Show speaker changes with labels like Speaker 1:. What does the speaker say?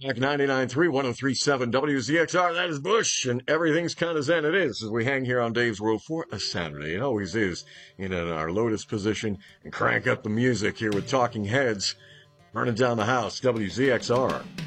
Speaker 1: Back 99.3, 103.7 WZXR. That is Bush, and everything's kind of zen. It is as we hang here on Dave's World for a Saturday. It always is in our lotus position and crank up the music here with Talking Heads, burning down the house. WZXR.